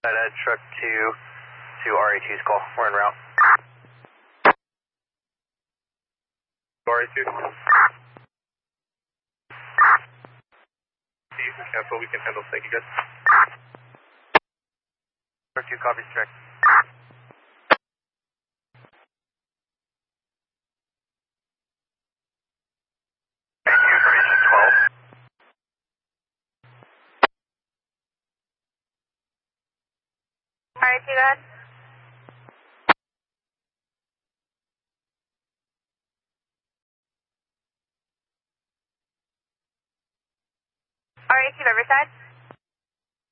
Truck 2 to RA2's call. We're en route. RA2. You can cancel, we can handle. Thank you, guys. Truck 2 copies check. Information 12. RA2, go ahead. RA2 Riverside.